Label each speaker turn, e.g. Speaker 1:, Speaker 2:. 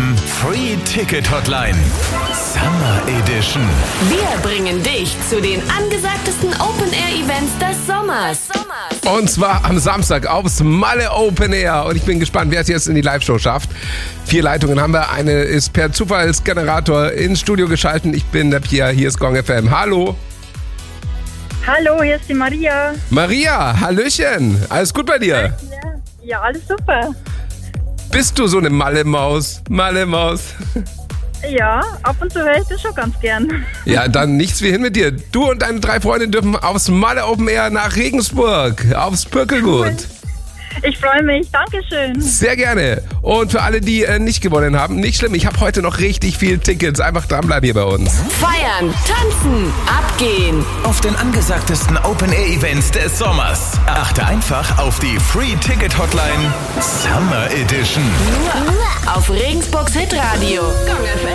Speaker 1: FM Free Ticket Hotline Summer Edition.
Speaker 2: Wir bringen dich zu den angesagtesten Open-Air-Events des Sommers.
Speaker 3: Und zwar am Samstag aufs Malle Open Air. Und ich bin gespannt, wer es jetzt in die Live-Show schafft. 4 Leitungen haben wir. Eine ist per Zufallsgenerator ins Studio geschaltet. Ich bin der Pierre, hier ist Gong FM. Hallo.
Speaker 4: Hallo, hier ist die Maria.
Speaker 3: Maria, hallöchen. Alles gut bei dir?
Speaker 4: Ja, alles super.
Speaker 3: Bist du so eine Malle-Maus? Malle-Maus.
Speaker 4: Ja, ab und zu höre ich das schon ganz gern.
Speaker 3: Ja, dann nichts wie hin mit dir. Du und deine 3 Freunde dürfen aufs Malle Open Air nach Regensburg, aufs Pürkelgut.
Speaker 4: Ich freue mich, Dankeschön.
Speaker 3: Sehr gerne. Und für alle, die nicht gewonnen haben, nicht schlimm, ich habe heute noch richtig viel Tickets. Einfach dranbleiben hier bei uns.
Speaker 2: Feiern, tanzen, abgehen.
Speaker 1: Auf den angesagtesten Open-Air-Events des Sommers. Achte einfach auf die Free Ticket Hotline Summer Edition.
Speaker 2: Nur auf Regensburgs Hitradio. Gong FM.